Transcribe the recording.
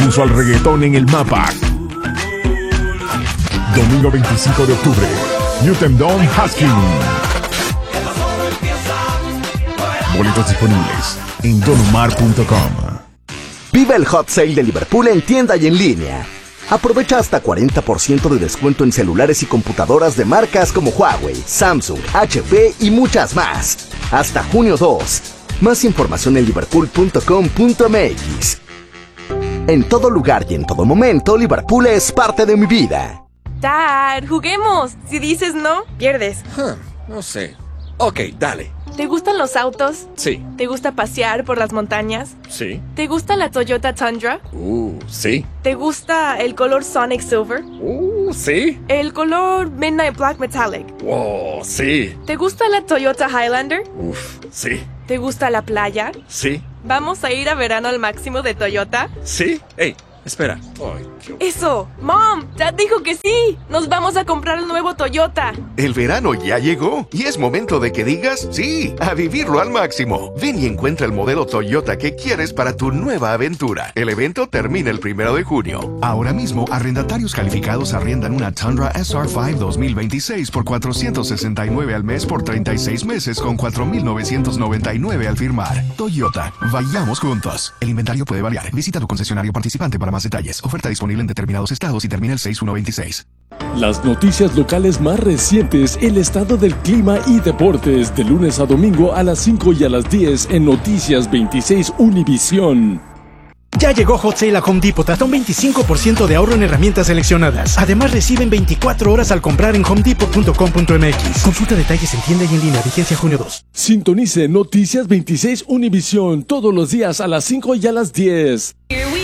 puso al reggaetón en el mapa. Domingo 25 de octubre, Newton Don Husking. Boletos disponibles en donumar.com. Vive el Hot Sale de Liverpool en tienda y en línea. Aprovecha hasta 40% de descuento en celulares y computadoras de marcas como Huawei, Samsung, HP y muchas más. Hasta junio 2. Más información en liverpool.com.mx. En todo lugar y en todo momento, Liverpool es parte de mi vida. Dad, juguemos. Si dices no, pierdes. No sé. Ok, dale. ¿Te gustan los autos? Sí. ¿Te gusta pasear por las montañas? Sí. ¿Te gusta la Toyota Tundra? Sí. ¿Te gusta el color Sonic Silver? Sí. ¿El color Midnight Black Metallic? Wow, sí. ¿Te gusta la Toyota Highlander? Sí. ¿Te gusta la playa? Sí. ¿Vamos a ir a verano al máximo de Toyota? Sí. Hey, espera. ¡Eso! ¡Mom! ¡Dad dijo que sí! ¡Nos vamos a comprar el nuevo Toyota! El verano ya llegó y es momento de que digas sí, a vivirlo al máximo. Ven y encuentra el modelo Toyota que quieres para tu nueva aventura. El evento termina el 1 de junio. Ahora mismo, arrendatarios calificados arriendan una Tundra SR5 2026 por $469 al mes por 36 meses con $4,999 al firmar. Toyota, vayamos juntos. El inventario puede variar. Visita tu concesionario participante para más detalles. Oferta disponible en determinados estados y termina el 6/1/26. Las noticias locales más recientes, el estado del clima y deportes, de lunes a domingo a las 5 y a las 10 en Noticias 26 Univisión. Ya llegó Hot Sale a Home Depot, hasta un 25% de ahorro en herramientas seleccionadas. Además, reciben 24 horas al comprar en homedepot.com.mx. Consulta detalles en tienda y en línea, vigencia junio 2. Sintonice Noticias 26 Univisión todos los días a las 5 y a las 10.